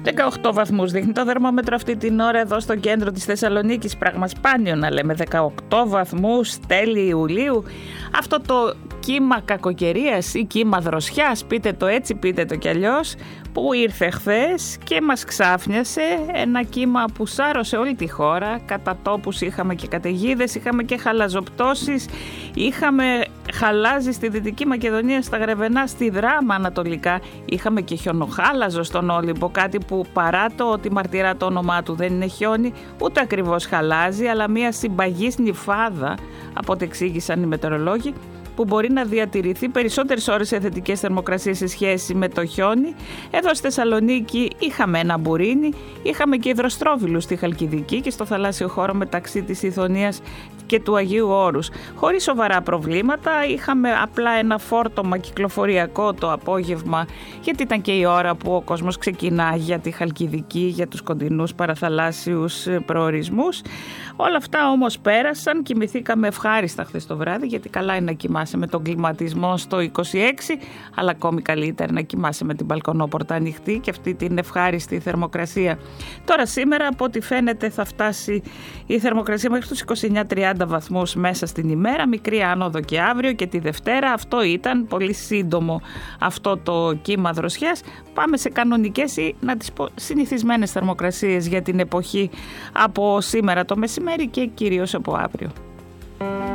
18 βαθμούς δείχνει το θερμόμετρο αυτή την ώρα εδώ στο κέντρο της Θεσσαλονίκης. Πράγμα σπάνιο να λέμε 18 βαθμούς τέλη Ιουλίου. Αυτό το κύμα κακοκαιρίας ή κύμα δροσιάς, πείτε το έτσι πείτε το κι αλλιώς, που ήρθε χθες και μας ξάφνιασε, ένα κύμα που σάρωσε όλη τη χώρα. Κατά τόπους είχαμε και καταιγίδες, είχαμε και χαλαζοπτώσεις, είχαμε χαλάζι στη Δυτική Μακεδονία, στα Γρεβενά, στη Δράμα ανατολικά, είχαμε και χιονοχάλαζο στον Όλυμπο, κάτι που παρά το ότι μαρτυρά το όνομά του δεν είναι χιόνι, ούτε ακριβώς χαλάζι, αλλά μια συμπαγής νυφάδα, από ό,τι εξήγησαν οι μετεωρολόγοι, που μπορεί να διατηρηθεί περισσότερες ώρες σε θετικές θερμοκρασίες σε σχέση με το χιόνι. Εδώ στη Θεσσαλονίκη είχαμε ένα μπουρίνι, είχαμε και υδροστρόβιλους στη Χαλκιδική και στο θαλάσσιο χώρο μεταξύ της Ιθωνίας και του Αγίου Όρους. Χωρίς σοβαρά προβλήματα, είχαμε απλά ένα φόρτωμα κυκλοφοριακό το απόγευμα, γιατί ήταν και η ώρα που ο κόσμος ξεκινά για τη Χαλκιδική, για τους κοντινούς παραθαλάσσιους προορισμούς. Όλα αυτά όμως πέρασαν, κοιμηθήκαμε ευχάριστα χθες το βράδυ, γιατί καλά είναι να κοιμάσαι με τον κλιματισμό στο 26, αλλά ακόμη καλύτερα να κοιμάσαι με την μπαλκονόπορτα ανοιχτή και αυτή την ευχάριστη θερμοκρασία. Τώρα σήμερα από ό,τι φαίνεται θα φτάσει η θερμοκρασία μέχρι τους 29-30 βαθμούς μέσα στην ημέρα, μικρή άνοδο και αύριο και τη Δευτέρα. Αυτό ήταν πολύ σύντομο αυτό το κύμα δροσιάς. Πάμε σε κανονικές ή να τις πω συνηθισμένες θερμοκρασίες για την εποχή από σήμερα το μεσημέρι και κυρίως από αύριο.